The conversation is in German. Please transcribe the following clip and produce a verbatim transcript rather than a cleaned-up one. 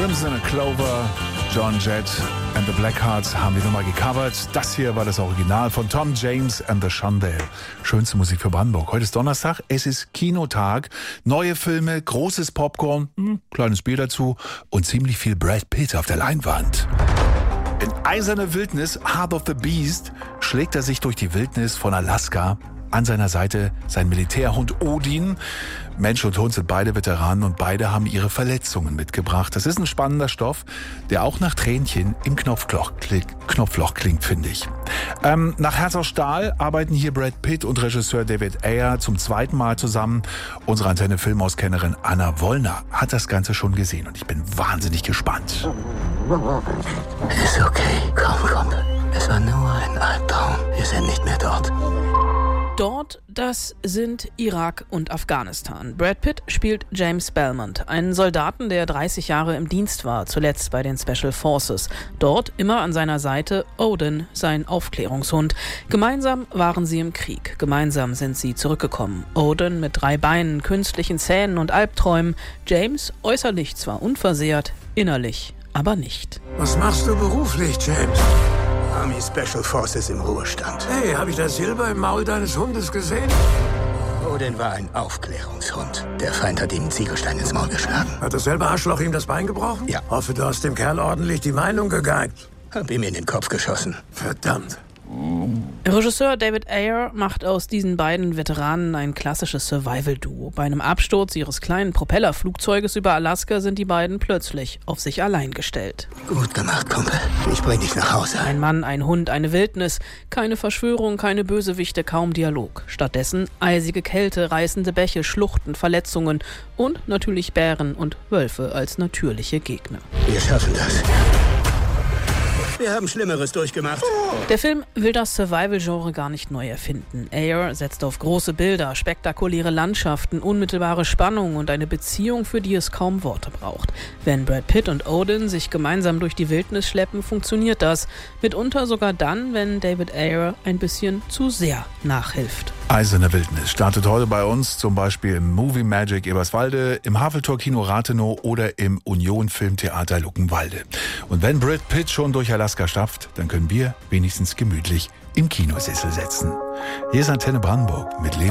Crimson and Clover, John Jett and the Blackhearts haben die Nummer gecovert. Das hier war das Original von Tom James and the Shondell. Schönste Musik für Brandenburg. Heute ist Donnerstag, es ist Kinotag. Neue Filme, großes Popcorn, hm, kleines Bier dazu und ziemlich viel Brad Pitt auf der Leinwand. In Eiserne Wildnis, Heart of the Beast, schlägt er sich durch die Wildnis von Alaska. An seiner Seite sein Militärhund Odin. Mensch und Hund sind beide Veteranen und beide haben ihre Verletzungen mitgebracht. Das ist ein spannender Stoff, der auch nach Tränchen im Knopfloch, klick, Knopfloch klingt, finde ich. Ähm, nach Herz aus Stahl arbeiten hier Brad Pitt und Regisseur David Ayer zum zweiten Mal zusammen. Unsere Antenne-Filmauskennerin Anna Wollner hat das Ganze schon gesehen und ich bin wahnsinnig gespannt. Ist okay, komm, komm. Es war nur ein Albtraum. Wir sind nicht mehr dort. Dort, das sind Irak und Afghanistan. Brad Pitt spielt James Belmont, einen Soldaten, der dreißig Jahre im Dienst war, zuletzt bei den Special Forces. Dort immer an seiner Seite Odin, sein Aufklärungshund. Gemeinsam waren sie im Krieg. Gemeinsam sind sie zurückgekommen. Odin mit drei Beinen, künstlichen Zähnen und Albträumen. James äußerlich zwar unversehrt, innerlich aber nicht. Was machst du beruflich, James? Army Special Forces im Ruhestand. Hey, habe ich das Silber im Maul deines Hundes gesehen? Odin war ein Aufklärungshund. Der Feind hat ihm einen Ziegelstein ins Maul geschlagen. Hat dasselbe Arschloch ihm das Bein gebrochen? Ja. Hoffe, du hast dem Kerl ordentlich die Meinung gegeigt. Hab ihm in den Kopf geschossen. Verdammt. Regisseur David Ayer macht aus diesen beiden Veteranen ein klassisches Survival-Duo. Bei einem Absturz ihres kleinen Propellerflugzeuges über Alaska sind die beiden plötzlich auf sich allein gestellt. Gut gemacht, Kumpel. Ich bring dich nach Hause. Ein Mann, ein Hund, eine Wildnis. Keine Verschwörung, keine Bösewichte, kaum Dialog. Stattdessen eisige Kälte, reißende Bäche, Schluchten, Verletzungen und natürlich Bären und Wölfe als natürliche Gegner. Wir schaffen das. Wir haben Schlimmeres durchgemacht. Der Film will das Survival-Genre gar nicht neu erfinden. Ayer setzt auf große Bilder, spektakuläre Landschaften, unmittelbare Spannung und eine Beziehung, für die es kaum Worte braucht. Wenn Brad Pitt und Odin sich gemeinsam durch die Wildnis schleppen, funktioniert das. Mitunter sogar dann, wenn David Ayer ein bisschen zu sehr nachhilft. Eiserne Wildnis startet heute bei uns, zum Beispiel im Movie Magic Eberswalde, im Haveltor Kino Rathenow oder im Union Filmtheater Luckenwalde. Und wenn Brad Pitt schon durch Alaska stapft, dann können wir wenigstens gemütlich im Kinosessel sitzen. Hier ist Antenne Brandenburg mit Leon.